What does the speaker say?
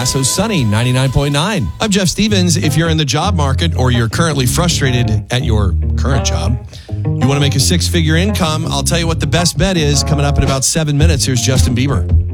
Paso Sunny 99.9. I'm Jeff Stevens. If you're in the job market or you're currently frustrated at your current job, you want to make a six-figure income, I'll tell you what the best bet is coming up in about 7 minutes. Here's Justin Bieber.